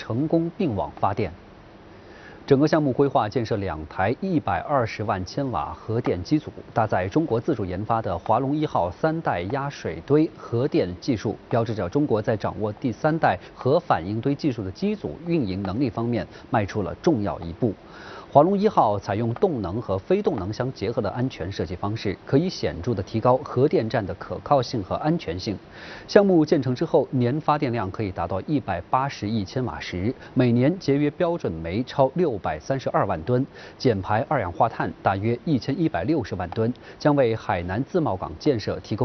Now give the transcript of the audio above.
成功并网发电。整个项目规划建设2台120万千瓦核电机组，搭载中国自主研发的华龙1号3代压水堆核电技术，标志着中国在掌握第3代核反应堆技术的机组运营能力方面迈出了重要一步。华龙1号采用动能和非动能相结合的安全设计方式，可以显著地提高核电站的可靠性和安全性。项目建成之后，年发电量可以达到180亿千瓦时，每年节约标准煤超632万吨，减排二氧化碳大约1160万吨，将为海南自贸港建设提供